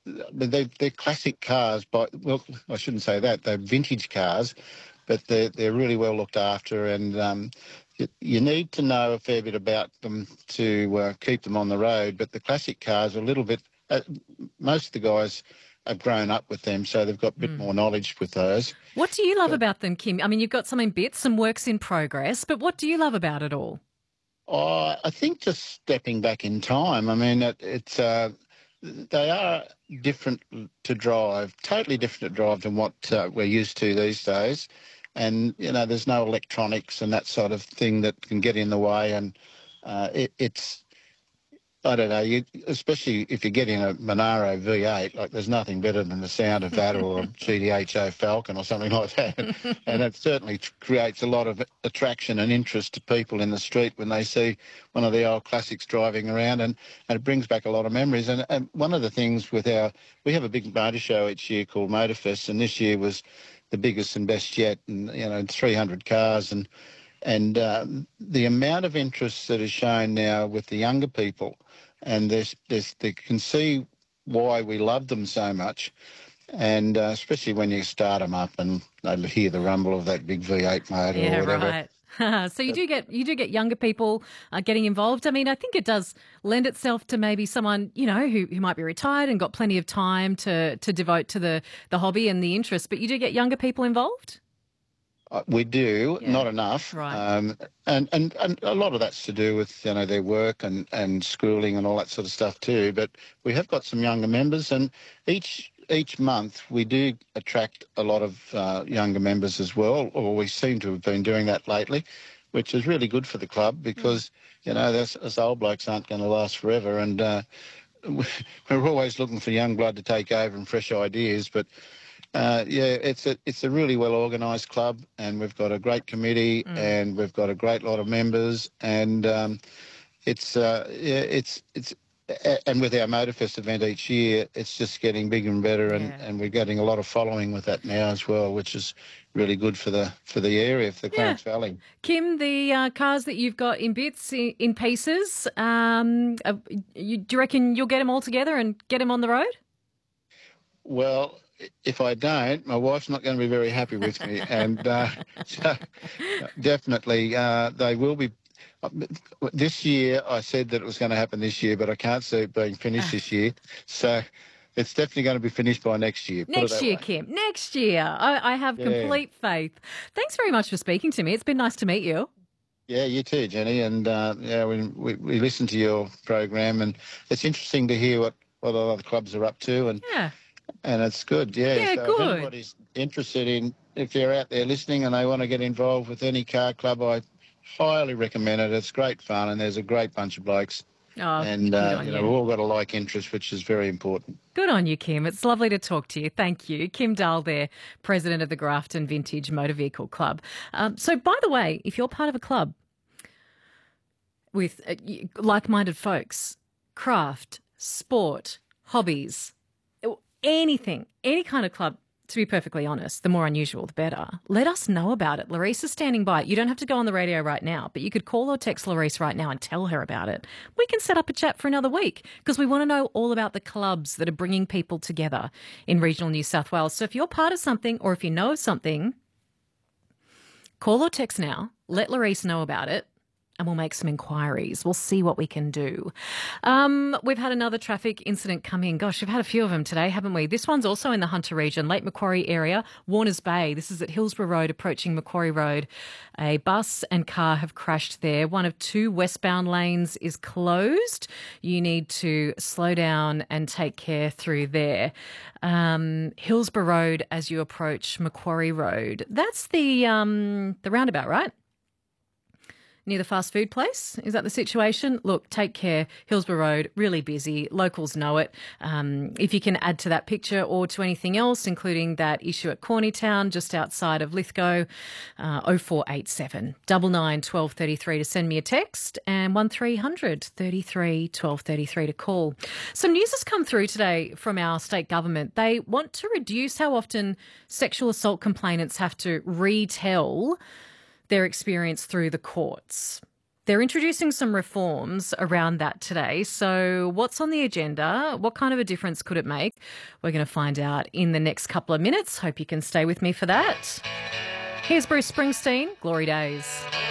they're classic cars. Well, I shouldn't say that. They're vintage cars, but they're really well looked after, and you need to know a fair bit about them to keep them on the road. But the classic cars are a little bit. Most of the guys have grown up with them, so they've got a bit more knowledge with those. What do you love But about them, Kim? I mean, you've got some in bits, some works in progress, but what do you love about it all? I think just stepping back in time. I mean, they are different to drive, totally different to drive than what we're used to these days. And, there's no electronics and that sort of thing that can get in the way. And it's, I don't know, especially if you get in a Monaro V8, like there's nothing better than the sound of that or a GTHO Falcon or something like that. And it certainly creates a lot of attraction and interest to people in the street when they see one of the old classics driving around, and it brings back a lot of memories. And one of the things we have a big motor show each year called Motorfest, and this year was the biggest and best yet, and 300 cars, and the amount of interest that is shown now with the younger people, and they can see why we love them so much, and especially when you start them up and they hear the rumble of that big V8 motor or whatever. Right. So you do get younger people getting involved. I mean, I think it does lend itself to maybe someone who might be retired and got plenty of time to devote to the hobby and the interest. But you do get younger people involved. We do, Yeah. not enough. Right. And a lot of that's to do with, their work and schooling and all that sort of stuff too. But we have got some younger members, and each month we do attract a lot of younger members as well, or we seem to have been doing that lately, which is really good for the club because, those old blokes aren't going to last forever. And we're always looking for young blood to take over and fresh ideas, but it's a really well organised club, and we've got a great committee, and we've got a great lot of members, and it's and with our Motorfest event each year, it's just getting bigger and better, and we're getting a lot of following with that now as well, which is really good for the area, for the Clarence Valley. Kim, the cars that you've got in bits, in pieces, do you reckon you'll get them all together and get them on the road? Well, if I don't, my wife's not going to be very happy with me. And so definitely they will be. This year, I said that it was going to happen this year, but I can't see it being finished this year. So it's definitely going to be finished by next year. Next year, Kim. Next year. I have complete faith. Thanks very much for speaking to me. It's been nice to meet you. Yeah, you too, Jenny. And we listen to your program, and it's interesting to hear what other clubs are up to. And it's good, Yeah, So good. if anybody's interested if they're out there listening and they want to get involved with any car club, I highly recommend it. It's great fun, and there's a great bunch of blokes. Oh, And, good on you. we've all got a like interest, which is very important. Good on you, Kim. It's lovely to talk to you. Thank you. Kim Dahl there, president of the Grafton Vintage Motor Vehicle Club. So, by the way, if you're part of a club with like-minded folks, craft, sport, hobbies, anything, any kind of club, to be perfectly honest, the more unusual, the better. Let us know about it. Larisse is standing by. You don't have to go on the radio right now, but you could call or text Larisse right now and tell her about it. We can set up a chat for another week because we want to know all about the clubs that are bringing people together in regional New South Wales. So if you're part of something or if you know of something, call or text now. Let Larisse know about it. And we'll make some inquiries. We'll see what we can do. We've had another traffic incident come in. Gosh, we've had a few of them today, haven't we? This one's also in the Hunter region, Lake Macquarie area, Warners Bay. This is at Hillsborough Road, approaching Macquarie Road. A bus and car have crashed there. One of two westbound lanes is closed. You need to slow down and take care through there. Hillsborough Road as you approach Macquarie Road. That's the roundabout, right? Near the fast food place? Is that the situation? Look, take care. Hillsborough Road, really busy. Locals know it. If you can add to that picture or to anything else, including that issue at Cornytown, just outside of Lithgow, 0487 99 12 33 to send me a text, and 1300 33 12 33 to call. Some news has come through today from our state government. They want to reduce how often sexual assault complainants have to retell their experience through the courts. They're introducing some reforms around that today. So what's on the agenda? What kind of a difference could it make? We're going to find out in the next couple of minutes. Hope you can stay with me for that. Here's Bruce Springsteen, Glory Days.